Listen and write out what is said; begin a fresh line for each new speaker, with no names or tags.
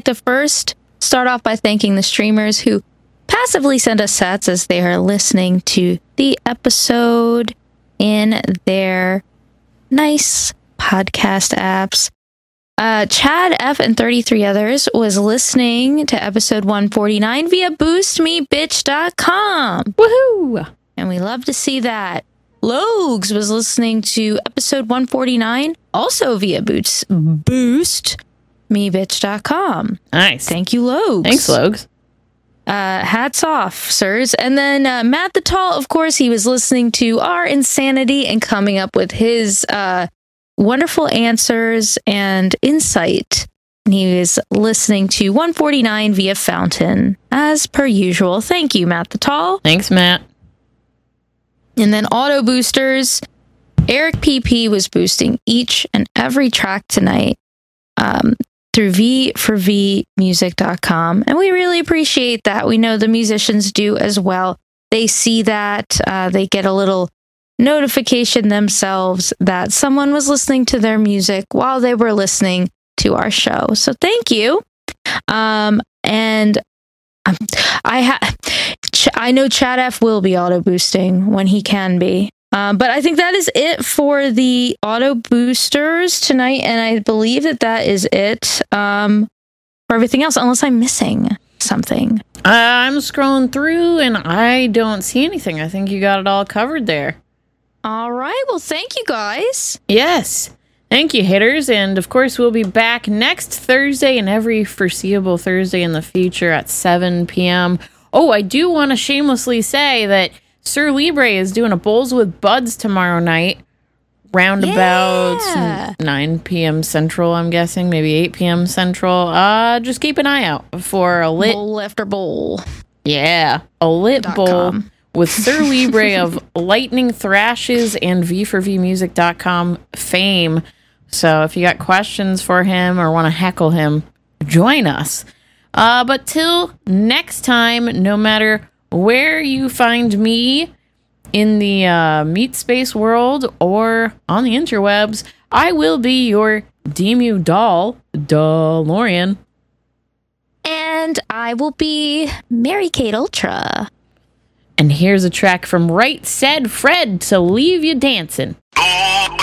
to first start off by thanking the streamers who passively send us sats as they are listening to the episode in their nice podcast apps. Chad F and 33 others was listening to episode 149 via boostmebitch.com.
Woohoo!
And we love to see that. Logs was listening to episode 149 also via boostmebitch.com.
Nice.
Thank you, Logs.
Thanks, Logs.
Hats off, sirs. And then Matt the Tall, of course, he was listening to our insanity and coming up with his wonderful answers and insight. And he was listening to 149 via Fountain, as per usual. Thank you, Matt the Tall.
Thanks, Matt.
And then auto boosters. Eric PP was boosting each and every track tonight through V4Vmusic.com. And we really appreciate that. We know the musicians do as well. They see that. They get a little notification themselves that someone was listening to their music while they were listening to our show. So thank you. And I know Chad F will be auto boosting when he can be. But I think that is it for the auto boosters tonight. And I believe that is it for everything else, unless I'm missing something.
I'm scrolling through and I don't see anything. I think you got it all covered there.
All right. Well, thank you guys.
Yes. Thank you, hitters. And of course, we'll be back next Thursday and every foreseeable Thursday in the future at 7 p.m. Oh, I do want to shamelessly say that Sir Libre is doing a Bowls with Buds tomorrow night, round about 9 p.m. Central, I'm guessing, maybe 8 p.m. Central. Just keep an eye out for a lit
bowl after bowl.
Yeah, a lit bowl with Sir Libre of Lightning Thrashes and V4Vmusic.com fame. So if you got questions for him or want to heckle him, join us. But till next time, no matter where you find me in the meat space world or on the interwebs, I will be your Demu doll, DeLorean.
And I will be Mary Kate Ultra.
And here's a track from Right Said Fred to leave you dancing.